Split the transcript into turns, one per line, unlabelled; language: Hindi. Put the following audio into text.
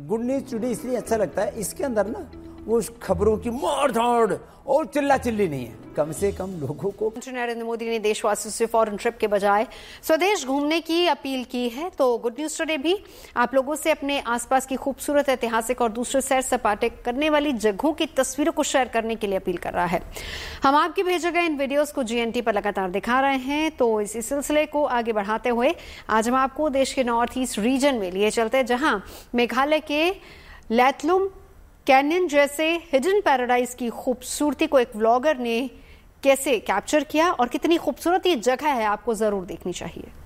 गुड न्यूज टुडे इसलिए अच्छा लगता है, इसके अंदर ना वो खबरों की मार धाड़ और चिल्ला चिल्ली नहीं है, कम से कम लोगों को।
नरेंद्र मोदी ने देशवासियों से फॉरेन ट्रिप के बजाय स्वदेश घूमने की अपील की है। तो गुड न्यूज टुडे भी आप लोगों से अपने आसपास की खूबसूरत, ऐतिहासिक और दूसरे सैर सपाटे करने वाली जगहों की तस्वीरों को शेयर करने के लिए अपील कर रहा है। हम आपके भेजे गए इन वीडियोस को GNT पर लगातार दिखा रहे हैं। तो इसी सिलसिले को आगे बढ़ाते हुए आज हम आपको देश के नॉर्थ ईस्ट रीजन में लिए चलते हैं, जहां मेघालय के लैथलुम कैनियन जैसे हिडन पैराडाइज की खूबसूरती को एक व्लॉगर ने कैसे कैप्चर किया और कितनी खूबसूरत ये जगह है, आपको जरूर देखनी चाहिए।